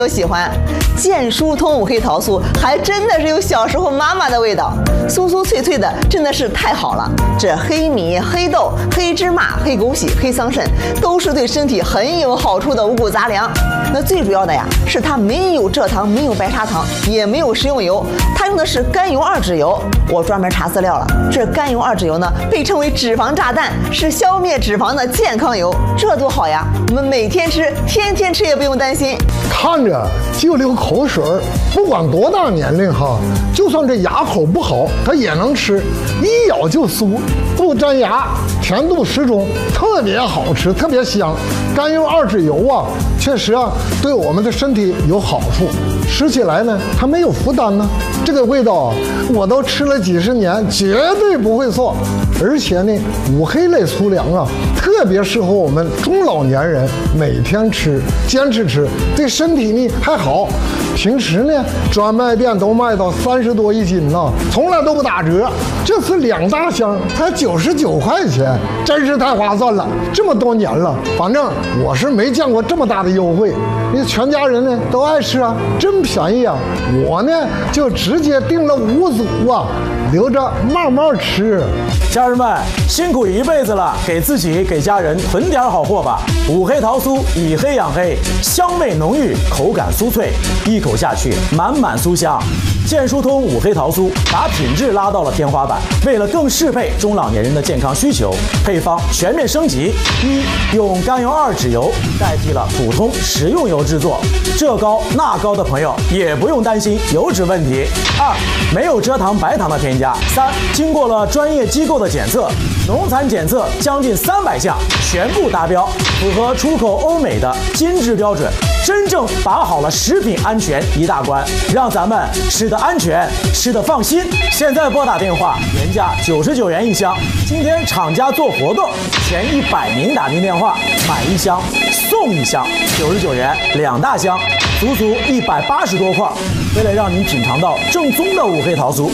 都喜欢。健疏通五黑桃酥还真的是有小时候妈妈的味道，酥酥脆脆的，真的是太好了。这黑米、黑豆、黑芝麻、黑枸杞、黑桑葚都是对身体很有好处的五谷杂粮。那最主要的呀，是它没有蔗糖，没有白砂糖，也没有食用油，它用的是甘油二酯油。我专门查资料了，这甘油二酯油呢，被称为脂肪炸弹，是消灭脂肪的健康油，这多好呀！我们每天吃，天天吃也不用担心。 看着就流口水儿，不管多大年龄哈，就算这牙口不好，它也能吃，一咬就酥，不粘牙，甜度适中，特别好吃，特别香。甘油二酯油啊，确实啊，对我们的身体有好处，吃起来呢，它没有负担呢。这个味道啊，我都吃了几十年，绝对不会错。而且呢，五黑类粗粮啊，特别适合我们中老年人每天吃，坚持吃，对身体呢还好。平时呢，专卖店都卖到30多一斤呢，从来都不打折。这次2大箱才99块钱，真是太划算了。这么多年了，反正我是没见过这么大的优惠。你全家人呢都爱吃啊，真便宜啊！我呢就直接订了5组啊，留着慢慢吃。 家人们辛苦一辈子了，给自己给家人囤点好货吧。五黑桃酥以黑养黑，香味浓郁，口感酥脆，一口下去满满酥香。健疏通五黑桃酥把品质拉到了天花板，为了更适配中老年人的健康需求，配方全面升级：一，用甘油二酯油代替了普通食用油制作，这高那高的朋友也不用担心油脂问题；二，没有蔗糖白糖的添加；三，经过了专业机构的检测，农残检测将近300项全部达标，符合出口欧美的金质标准，真正把好了食品安全一大关，让咱们吃得安全，吃得放心。现在拨打电话，原价99元一箱，今天厂家做活动，前100名打进电话买1箱送1箱，99元2大箱，足足180多块。为了让您品尝到正宗的五黑桃酥，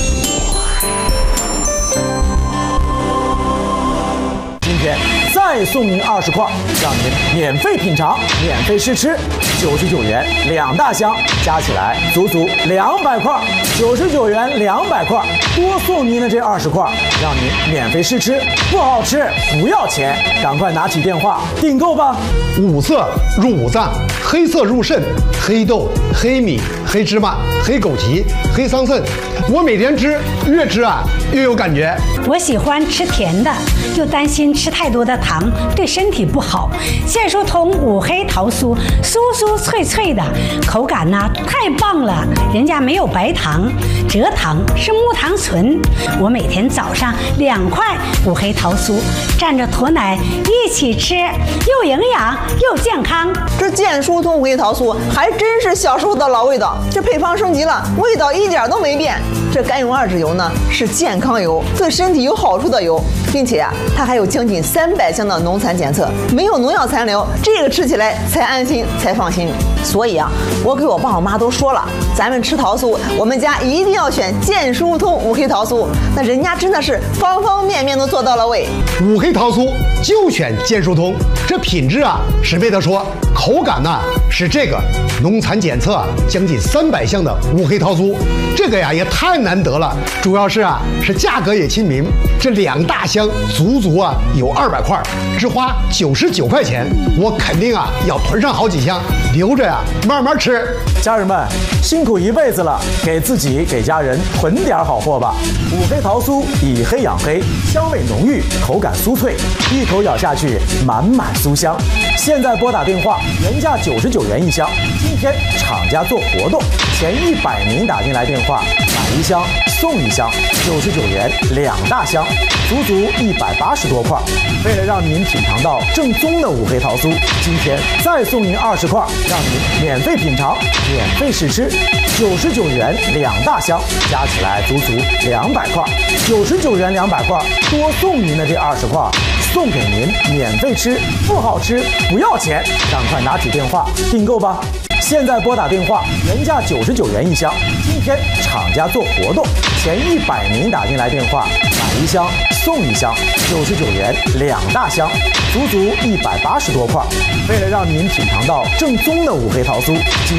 今天再送您20块，让您免费品尝、免费试吃，99元2大箱，加起来足足200块，99元200块，多送您的这20块，让您免费试吃，不好吃不要钱，赶快拿起电话订购吧。 五色入五脏，黑色入肾，黑豆、黑米、黑芝麻、黑枸杞、黑桑葚，我每天吃，越吃啊越有感觉。 我喜欢吃甜的，又担心吃太多的糖对身体不好。健疏通五黑桃酥，酥酥脆脆的，口感呢太棒了。人家没有白糖，蔗糖是木糖醇。我每天早上2块五黑桃酥，蘸着驼奶一起吃，又营养又健康。 这健疏通五黑桃酥还真是小时候的老味道，这配方升级了，味道一点都没变。这甘油二酯油呢是健康油，对身体有好处的油，并且啊，它还有将近300项的农残检测，没有农药残留，这个吃起来才安心才放心。所以啊，我给我爸我妈都说了，咱们吃桃酥，我们家一定要选健疏通五黑桃酥，那人家真的是方方面面都做到了位。 五黑桃酥就选健疏通，这品质啊是没得说，口感呢是这个农残检测将近300项的五黑桃酥，这个呀也太难得了，主要是价格也亲民，这2大箱足足有200块，只花99块钱，我肯定要囤上好几箱，留着慢慢吃。 家人们辛苦一辈子了，给自己给家人囤点好货吧。五黑桃酥以黑养黑，香味浓郁，口感酥脆，一口咬下去满满酥香。现在拨打电话，原价99元一箱，今天厂家做活动，前100名打进来电话买1箱送1箱，99元2大箱，足足180多块。为了让您品尝到正宗的五黑桃酥，今天再送您20块，让您免费品尝、免费试吃，99元2大箱，加起来足足200块，99元200块，多送您的这20块，送给您免费吃，不好吃不要钱，赶快拿起电话订购吧。现在拨打电话，原价99元一箱，今天厂家做活动，前100名打进来电话买1箱送1箱，99元2大箱，足足180多块。为了让您品尝到正宗的五黑桃酥，今